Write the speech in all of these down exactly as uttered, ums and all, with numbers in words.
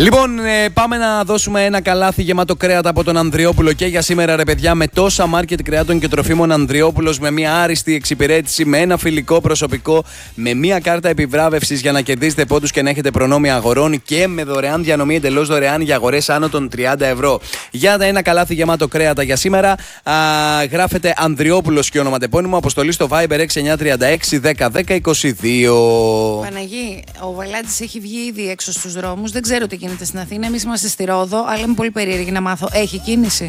Λοιπόν, ε, πάμε να δώσουμε ένα καλάθι γεμάτο κρέατα από τον Ανδριόπουλο και για σήμερα, ρε παιδιά, με τόσα μάρκετ κρεάτων και τροφίμων Ανδριόπουλος, με μια άριστη εξυπηρέτηση, με ένα φιλικό προσωπικό, με μια κάρτα επιβράβευσης για να κερδίσετε πόντους και να έχετε προνόμια αγορών και με δωρεάν διανομή εντελώς δωρεάν για αγορές άνω των τριάντα ευρώ. Για ένα καλάθι γεμάτο κρέατα για σήμερα, α, γράφετε Ανδριόπουλος και ονοματεπώνυμο, αποστολή στο Viber έξι εννιά τρία έξι δέκα δέκα είκοσι δύο. Παναγί, ο Βαλάντης έχει βγει ήδη έξω στους δρόμους. Δεν ξέρω τι γίνεται στην Αθήνα. Εμείς είμαστε στη Ρόδο, αλλά είμαι πολύ περίεργη να μάθω. Έχει κίνηση?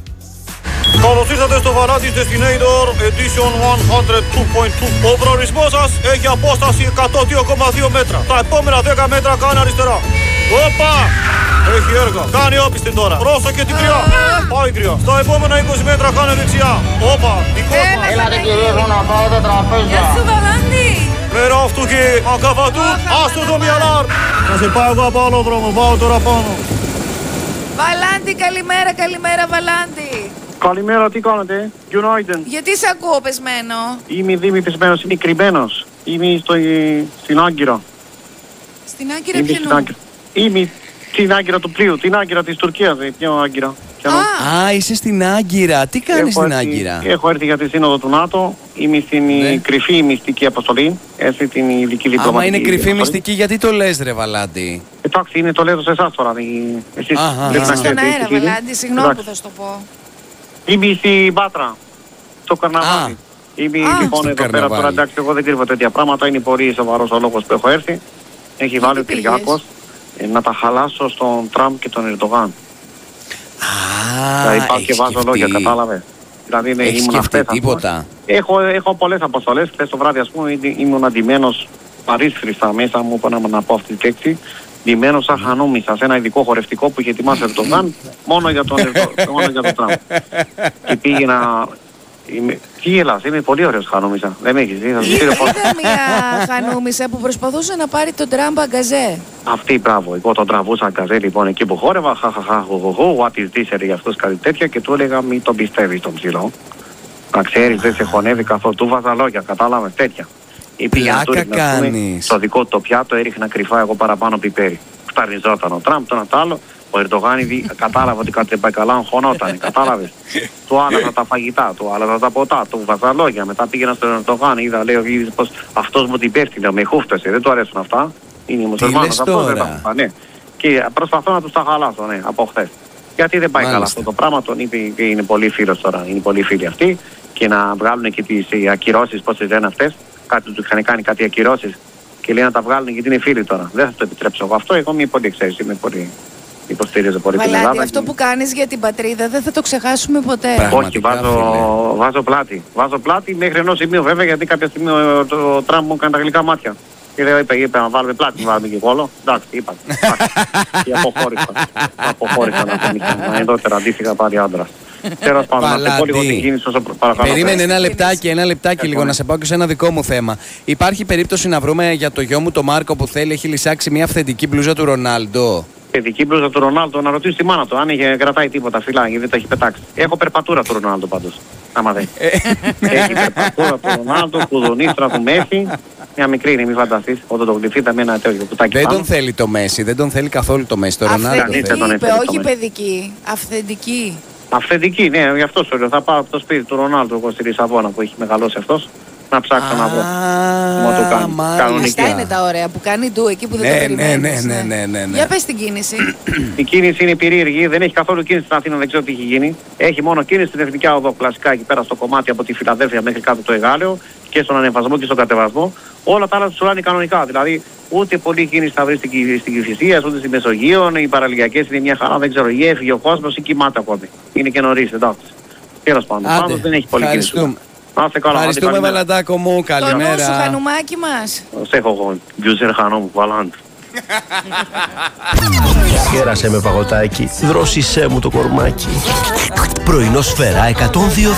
Καλώς ήρθατε στο Βαλάντης Destinator Edition εκατόν δύο κόμμα δύο. Ο προορισμός σας έχει απόσταση εκατόν δύο κόμμα δύο μέτρα. Τα επόμενα δέκα μέτρα κάνει αριστερά. Όπα! Έχει έργα. Κάνει όπιστη τώρα. Πρόσεχε την κρυά. Πάει κρυά. Στα επόμενα είκοσι μέτρα κάνει δεξιά. Όπα! Δικός μας. Έλατε κυρίες μου να πάω τα τραπέζια. Γεια σου Βαλάντη! Μέρα αυτού και ακαβατού. Άστο το μυαλάρ. Θα σε πάω εγώ από άλλο δρόμο. Πάω τώρα πάνω. Βαλάντη, καλημέρα, καλημέρα Βαλάντη. Καλημέρα, τι κάνετε? United. Γιατί σε ακούω πεσμένο? Είμαι δίμη πεσμένος, είμαι κρυμμένος. Είμαι στο, στην Άγκυρα. Στην Άγκυρα Είμαι ποιον? στην Άγκυρα. Είμαι στην Άγκυρα του πλοίου, την Άγκυρα της Τουρκίας. Ποιο Άγκυρα? Α, Α, είσαι στην Άγκυρα. Τι κάνεις Έχω στην έρθει- Άγκυρα? Έχω έρθει για τη σύνοδο του ΝΑΤΟ. Είμαι στην Ναι. κρυφή μυστική αποστολή. Έτσι την ειδική διπλωματική. Άμα είναι κρυφή αποστολή. μυστική, γιατί το λες, ρε Βαλάντη? Εντάξει, είναι το λέω σε εσάς τώρα. δη- Εσείς Αχα. δεν είσαι τα στον ξέρετε, αέρα εσείς ήδη. Βαλάντη, συγγνώμη Εντάξει. που θα σου το πω. Είμαι στην Πάτρα, στο Καρναβάλι. Είμαι Α, λοιπόν στο εδώ πέρα Καρναβάλι. τώρα, εντάξει, εγώ δεν κρύβω τέτοια πράγματα. Είναι πολύ σοβαρός ο λόγος που έχω έρθει. Έχει βάλει ο πήγες? Κυριάκος ε, να τα χαλάσω στον Τραμπ και τον Ερντογάν. Α, Δηλαδή πάω έχεις και βάζω σκεφτεί. λόγια, κατάλαβε. Δηλαδή ναι, Έχεις ήμουν σκεφτεί αυτές. ας πούμε. τίποτα? Έχω, έχω πολλές αποστολές. Χθες το βράδυ, ας πούμε, ήμουν- ήμουν αντιμένος παρίσφριστα μέσα μου, είπα να, να πω αυτή τη λέξη. Ντυμένος σαν χανούμισσα σε ένα ειδικό χορευτικό που είχε ετοιμάσει ο Ερντογάν μόνο για τον Ερντο- μόνο για τον Τραμπ. Και πήγαινα. Είμαι, τι γελάς, είμαι πολύ ωραίος χανούμισσα. Δεν με έχεις δει, θα σου στείλω φото. Είδα μια χανούμισσα που προσπαθούσε να πάρει τον Τραμπ αγκαζέ. Αυτή, μπράβο. Εγώ τον τραβούσα καζέ λοιπόν εκεί που χόρευα. Χαχαχά, χοχοχό, what is this, έλεγε αυτός κάτι τέτοια και του έλεγα μην τον πιστεύεις τον ψηλό. Να ξέρεις, δεν σε χωνεύει καθόλου. Του βάζα λόγια, κατάλαβες, τέτοια. Ή πήγαινα Πλάκα του ρίχνα, ας πούμε, κάνεις. στο δικό του το πιάτο, έριχνα κρυφά εγώ παραπάνω πιπέρι. Φταρνιζόταν ο Τραμπ, το ένα το άλλο. Ο Ερντογάν ήδη κατάλαβε ότι κάτι δεν πάει καλά, χωνότανε, κατάλαβες. Του άλλαζα τα φαγητά, του άλλαζα τα ποτά, του βάζα λόγια. Μετά πήγαινα στον Ερντογάν, είδα, λέω, είδες πως αυτός μου την πέφτει, λέω, με χούφτασε, δεν του αρέσουν αυτά. Είναι μουσουλμάνος λες αυτός, δεν τώρα? τα ναι. Και προσπαθώ να τους τα χαλάσω, ναι, από χθες. Γιατί δεν πάει καλά Μάλιστα. αυτό το πράγμα, τον είπε και είναι πολύ φίλος τώρα, είναι πολύ φίλοι αυτοί. Και να βγάλουν και τις ε, ακυρώσεις, πώς τις λένε αυτές. Κάτι του είχαν κάνει κάτι ακυρώσεις και λέει να τα βγάλουν γιατί είναι φίλοι τώρα. Δεν θα το επιτρέψω εγώ αυτό. Εγώ είμαι πολύ εξαίρεση, είμαι πολύ. Υποστηρίζω πολύ την Βαλάντη, Ελλάδα. αυτό που κάνεις για την πατρίδα δεν θα το ξεχάσουμε ποτέ. Πράγμα. Όχι, Πραγματικά, βάζω, φίλε. βάζω πλάτη. Βάζω πλάτη μέχρι ενός σημείου βέβαια γιατί κάποια στιγμή ο, το, ο Τραμπ μου έκανε τα γλυκά μάτια. Και λέω, είπε, είπε να βάλουμε πλάτη, να βάλουμε και κόλλο. Εντάξει, είπα. Εντάξει. Και αποχώρησα. Αποχώρησα να τον είχα. Εντότερα αντίστοιχα πάλι άντρας. Τέλος πάντων, να σε πω λίγο την κίνηση όσο προ- παρακαλώ. Περίμενε ένα Στην λεπτάκι, ένα λεπτάκι Έχω, λίγο ναι. να σε πάω και σε ένα δικό μου θέμα. Υπάρχει περίπτωση να βρούμε για το γιο μου το Μάρκο που θέλει, έχει λυσάξει μια αυθεντική μπλούζα του Ρονάλντο? Παιδική μπλούζα του Ρονάλντο, να ρωτήσει τη μάνα του αν είχε κρατάει τίποτα φυλάκι, δεν τα έχει πετάξει. Έχω περπατούρα του Ρονάλντο πάντως. Άμα δεν. Έχει περπατούρα του Ρονάλντο, κουδουνίστρα του Μέση. Μια μικρή είναι, μην φανταστείς. Όταν το γλυφείτε με ένα τέτοιο κουτάκι Δεν πάνω. τον θέλει το Μέση, δεν τον θέλει καθόλου το Μέση. Το Ρονάλντο Αυθεντική. Αυθεντική θέλει. τον είπε, έφερε το όχι μέλλον. παιδική. Αυθεντική. Αυθεντική, ναι, γι' αυτό σου λέω. Θα πάω από το σπίτι του Ρονάλντο, εγώ στη Λισαβόνα που έχει μεγαλώσει αυτός, να ψάξω να βρω. Μα το κάνει. Κανονικά. Αυτά είναι τα ωραία που κάνει ντου εκεί που δεν Ναι, το ναι, περιμένεις. ναι, ναι, ναι, ναι, ναι. Για πες την κίνηση. Η κίνηση είναι περίεργη, δεν έχει καθόλου κίνηση στην Αθήνα, δεν ξέρω τι έχει γίνει. Έχει μόνο κίνηση στην Εθνική Οδό, κλασικά εκεί πέρα στο κομμάτι από τη Φιλαδέλφια μέχρι κάτω το Εγάλεο και στον ανεβασμό και στον κατεβασμό. Όλα τα άλλα του είναι κανονικά. Δηλαδή ούτε πολλή κίνηση θα βρει στην, Κυ- στην Κηφισία, ούτε στη Μεσογείο. Οι παραλιακές είναι μια χαρά, δεν ξέρω. Ή έφυγε ο κόσμος ή κοιμάται ακόμη. Είναι και νωρίς, εντάξει. Τέλος πάντων, Άντε, πάντως δεν έχει πολλή κίνηση. ευχαριστούμε. Να είστε καλά, Ευχαριστούμε, άντε, καλημέρα. Βαλαντάκο μου. Το νου σου, Καλημέρα. χανουμάκι μας. Σε έχω εγώ, Γιουζέρ Χανόμ, Βαλάντ. Κέρασε με παγωτάκι, δρόσισέ μου το κορμάκι. Πρωινό σφαίρα εκατόν δύο